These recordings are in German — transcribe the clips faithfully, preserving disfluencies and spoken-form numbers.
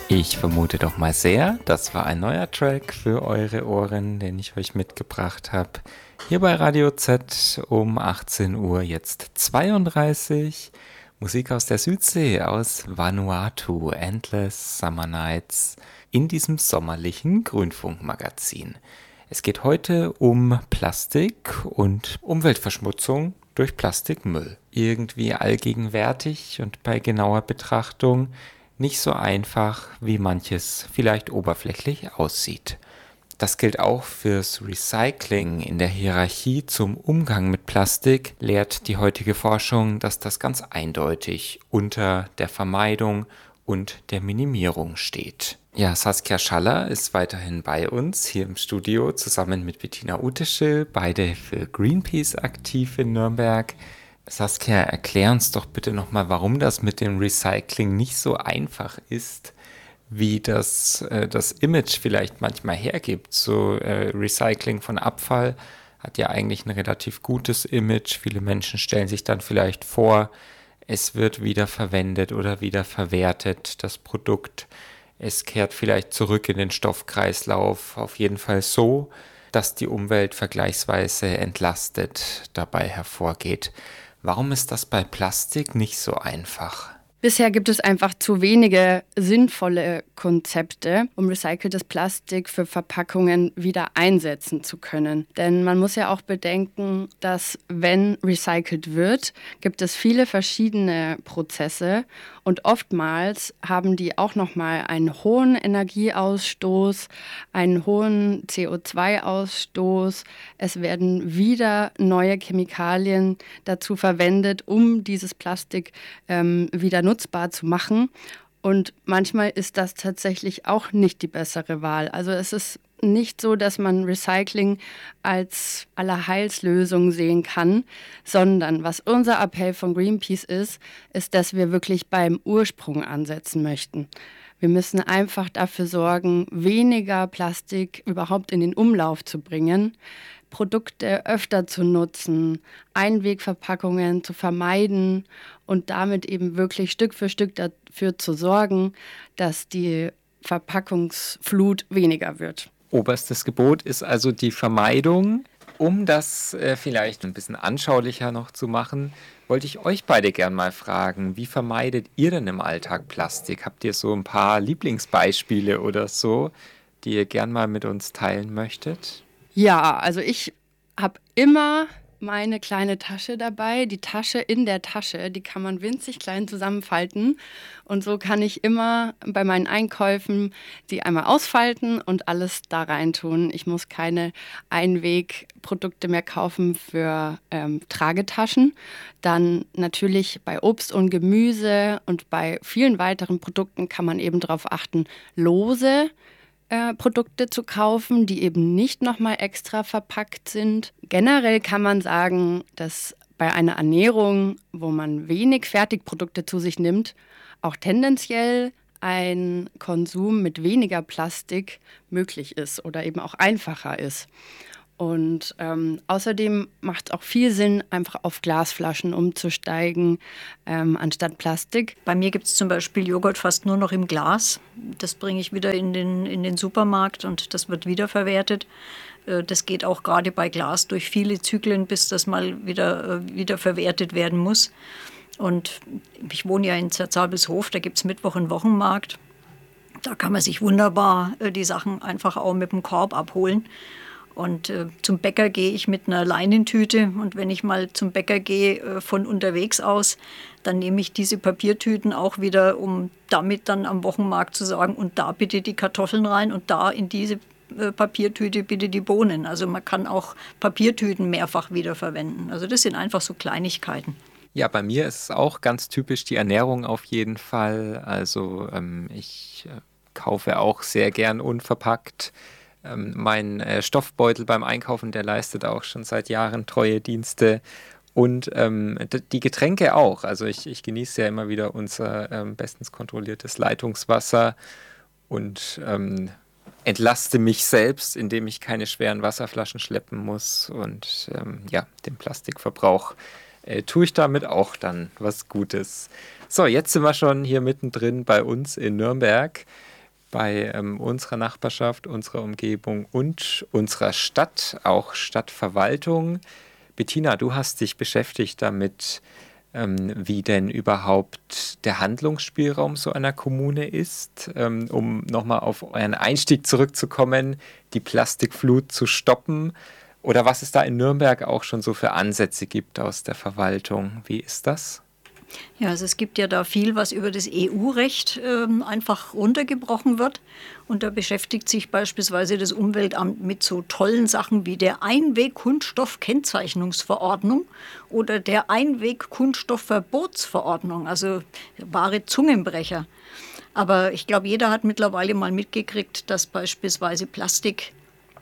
Ich vermute doch mal sehr, das war ein neuer Track für eure Ohren, den ich euch mitgebracht habe. Hier bei Radio Z um achtzehn Uhr, jetzt zweiunddreißig. Musik aus der Südsee, aus Vanuatu, Endless Summer Nights, in diesem sommerlichen Grünfunkmagazin. Es geht heute um Plastik und Umweltverschmutzung durch Plastikmüll. Irgendwie allgegenwärtig und bei genauer Betrachtung nicht so einfach, wie manches vielleicht oberflächlich aussieht. Das gilt auch fürs Recycling. In der Hierarchie zum Umgang mit Plastik lehrt die heutige Forschung, dass das ganz eindeutig unter der Vermeidung und der Minimierung steht. Ja, Saskia Schaller ist weiterhin bei uns hier im Studio zusammen mit Bettina Uteschel, beide für Greenpeace aktiv in Nürnberg. Saskia, erklär uns doch bitte nochmal, warum das mit dem Recycling nicht so einfach ist, wie das äh, das Image vielleicht manchmal hergibt. So äh, Recycling von Abfall hat ja eigentlich ein relativ gutes Image. Viele Menschen stellen sich dann vielleicht vor, es wird wieder verwendet oder wieder verwertet, das Produkt. Es kehrt vielleicht zurück in den Stoffkreislauf, auf jeden Fall so, dass die Umwelt vergleichsweise entlastet dabei hervorgeht. Warum ist das bei Plastik nicht so einfach? Bisher gibt es einfach zu wenige sinnvolle Konzepte, um recyceltes Plastik für Verpackungen wieder einsetzen zu können. Denn man muss ja auch bedenken, dass wenn recycelt wird, gibt es viele verschiedene Prozesse und oftmals haben die auch nochmal einen hohen Energieausstoß, einen hohen C O zwei Ausstoß. Es werden wieder neue Chemikalien dazu verwendet, um dieses Plastik ähm, wieder nutzbar zu machen. Und manchmal ist das tatsächlich auch nicht die bessere Wahl. Also es ist nicht so, dass man Recycling als Allerheilslösung sehen kann, sondern was unser Appell von Greenpeace ist, ist, dass wir wirklich beim Ursprung ansetzen möchten. Wir müssen einfach dafür sorgen, weniger Plastik überhaupt in den Umlauf zu bringen, Produkte öfter zu nutzen, Einwegverpackungen zu vermeiden und damit eben wirklich Stück für Stück dafür zu sorgen, dass die Verpackungsflut weniger wird. Oberstes Gebot ist also die Vermeidung. Um das äh, vielleicht ein bisschen anschaulicher noch zu machen, wollte ich euch beide gern mal fragen, wie vermeidet ihr denn im Alltag Plastik? Habt ihr so ein paar Lieblingsbeispiele oder so, die ihr gern mal mit uns teilen möchtet? Ja, also ich habe immer meine kleine Tasche dabei. Die Tasche in der Tasche, die kann man winzig klein zusammenfalten. Und so kann ich immer bei meinen Einkäufen die einmal ausfalten und alles da rein tun. Ich muss keine Einwegprodukte mehr kaufen für ähm, Tragetaschen. Dann natürlich bei Obst und Gemüse und bei vielen weiteren Produkten kann man eben darauf achten, lose Äh, Produkte zu kaufen, die eben nicht nochmal extra verpackt sind. Generell kann man sagen, dass bei einer Ernährung, wo man wenig Fertigprodukte zu sich nimmt, auch tendenziell ein Konsum mit weniger Plastik möglich ist oder eben auch einfacher ist. Und ähm, außerdem macht es auch viel Sinn, einfach auf Glasflaschen umzusteigen, ähm, anstatt Plastik. Bei mir gibt es zum Beispiel Joghurt fast nur noch im Glas. Das bringe ich wieder in den, in den Supermarkt und das wird wiederverwertet. Äh, das geht auch gerade bei Glas durch viele Zyklen, bis das mal wieder, äh, wieder verwertet werden muss. Und ich wohne ja in Zerzabelshof, da gibt es Mittwoch einen Wochenmarkt. Da kann man sich wunderbar äh, die Sachen einfach auch mit dem Korb abholen. Und äh, zum Bäcker gehe ich mit einer Leinentüte. Und wenn ich mal zum Bäcker gehe äh, von unterwegs aus, dann nehme ich diese Papiertüten auch wieder, um damit dann am Wochenmarkt zu sagen, und da bitte die Kartoffeln rein und da in diese äh, Papiertüte bitte die Bohnen. Also man kann auch Papiertüten mehrfach wiederverwenden. Also das sind einfach so Kleinigkeiten. Ja, bei mir ist es auch ganz typisch die Ernährung auf jeden Fall. Also ähm, ich äh, kaufe auch sehr gern unverpackt. Ähm, mein äh, Stoffbeutel beim Einkaufen, der leistet auch schon seit Jahren treue Dienste. Und ähm, d- die Getränke auch. Also ich, ich genieße ja immer wieder unser ähm, bestens kontrolliertes Leitungswasser und ähm, entlaste mich selbst, indem ich keine schweren Wasserflaschen schleppen muss. Und ähm, ja, den Plastikverbrauch äh, tue ich damit auch dann was Gutes. So, jetzt sind wir schon hier mittendrin bei uns in Nürnberg. bei ähm, unserer Nachbarschaft, unserer Umgebung und unserer Stadt, auch Stadtverwaltung. Bettina, du hast dich beschäftigt damit, ähm, wie denn überhaupt der Handlungsspielraum so einer Kommune ist, ähm, um nochmal auf euren Einstieg zurückzukommen, die Plastikflut zu stoppen. Oder was es da in Nürnberg auch schon so für Ansätze gibt aus der Verwaltung. Wie ist das? Ja, also es gibt ja da viel, was über das E U-Recht ähm, einfach runtergebrochen wird. Und da beschäftigt sich beispielsweise das Umweltamt mit so tollen Sachen wie der Einweg-Kunststoff-Kennzeichnungsverordnung oder der Einweg-Kunststoffverbotsverordnung, also wahre Zungenbrecher. Aber ich glaube, jeder hat mittlerweile mal mitgekriegt, dass beispielsweise Plastik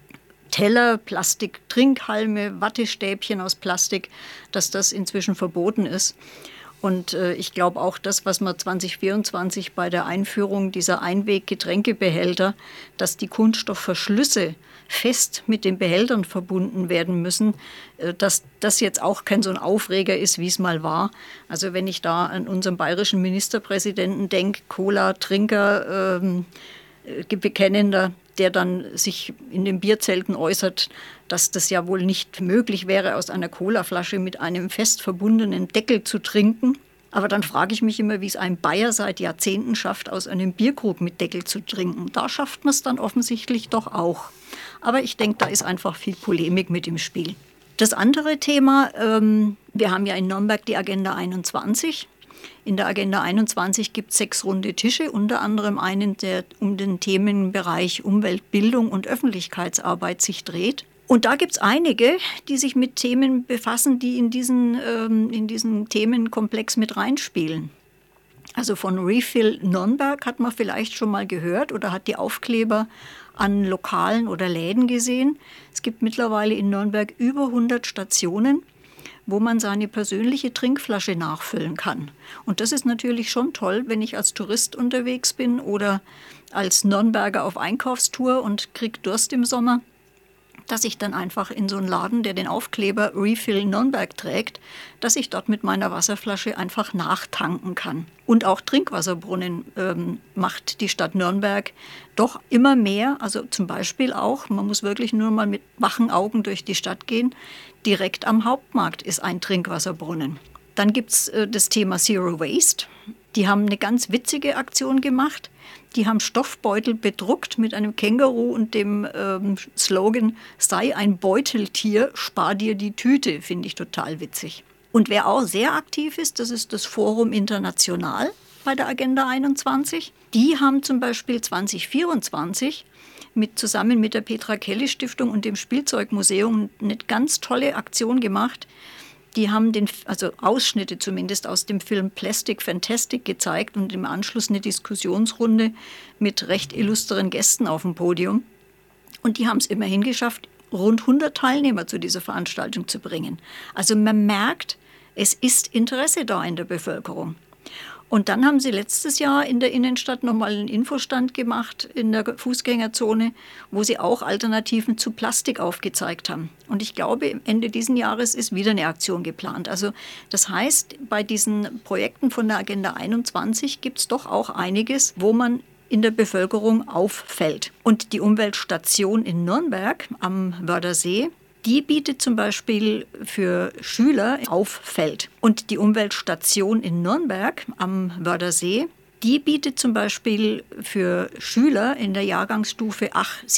Teller, Plastik-Trinkhalme, Wattestäbchen aus Plastik, dass das inzwischen verboten ist. Und äh, ich glaube auch das, was man zwanzig vierundzwanzig bei der Einführung dieser Einweg-Getränkebehälter, dass die Kunststoffverschlüsse fest mit den Behältern verbunden werden müssen, äh, dass das jetzt auch kein so ein Aufreger ist, wie es mal war. Also wenn ich da an unseren bayerischen Ministerpräsidenten denke, Cola-Trinker, ähm, äh, Bekennender, der dann sich in den Bierzelten äußert, dass das ja wohl nicht möglich wäre, aus einer Colaflasche mit einem fest verbundenen Deckel zu trinken. Aber dann frage ich mich immer, wie es ein Bayer seit Jahrzehnten schafft, aus einem Bierkrug mit Deckel zu trinken. Da schafft man es dann offensichtlich doch auch. Aber ich denke, da ist einfach viel Polemik mit im Spiel. Das andere Thema, ähm, wir haben ja in Nürnberg die Agenda einundzwanzig. In der Agenda einundzwanzig gibt es sechs runde Tische, unter anderem einen, der um den Themenbereich Umweltbildung und Öffentlichkeitsarbeit sich dreht. Und da gibt es einige, die sich mit Themen befassen, die in diesen, ähm, in diesen Themenkomplex mit reinspielen. Also von Refill Nürnberg hat man vielleicht schon mal gehört oder hat die Aufkleber an Lokalen oder Läden gesehen. Es gibt mittlerweile in Nürnberg über hundert Stationen, wo man seine persönliche Trinkflasche nachfüllen kann. Und das ist natürlich schon toll, wenn ich als Tourist unterwegs bin oder als Nürnberger auf Einkaufstour und kriege Durst im Sommer, dass ich dann einfach in so einen Laden, der den Aufkleber Refill Nürnberg trägt, dass ich dort mit meiner Wasserflasche einfach nachtanken kann. Und auch Trinkwasserbrunnen ähm, macht die Stadt Nürnberg doch immer mehr. Also zum Beispiel auch, man muss wirklich nur mal mit wachen Augen durch die Stadt gehen, direkt am Hauptmarkt ist ein Trinkwasserbrunnen. Dann gibt es äh, das Thema Zero Waste. Die haben eine ganz witzige Aktion gemacht. Die haben Stoffbeutel bedruckt mit einem Känguru und dem ähm, Slogan, sei ein Beuteltier, spar dir die Tüte, finde ich total witzig. Und wer auch sehr aktiv ist, das ist das Forum International bei der Agenda einundzwanzig. Die haben zum Beispiel zwanzig vierundzwanzig mit, zusammen mit der Petra Kelly Stiftung und dem Spielzeugmuseum eine ganz tolle Aktion gemacht. Die haben den, also Ausschnitte zumindest aus dem Film Plastic Fantastic gezeigt und im Anschluss eine Diskussionsrunde mit recht illustren Gästen auf dem Podium. Und die haben es immerhin geschafft, rund hundert Teilnehmer zu dieser Veranstaltung zu bringen. Also man merkt, es ist Interesse da in der Bevölkerung. Und dann haben sie letztes Jahr in der Innenstadt nochmal einen Infostand gemacht in der Fußgängerzone, wo sie auch Alternativen zu Plastik aufgezeigt haben. Und ich glaube, Ende diesen Jahres ist wieder eine Aktion geplant. Also das heißt, bei diesen Projekten von der Agenda einundzwanzig gibt es doch auch einiges, wo man in der Bevölkerung auffällt. Und die Umweltstation in Nürnberg am Wörthersee, die bietet zum Beispiel für Schüler auffällt. Und die Umweltstation in Nürnberg am Wörthersee, die bietet zum Beispiel für Schüler in der Jahrgangsstufe acht,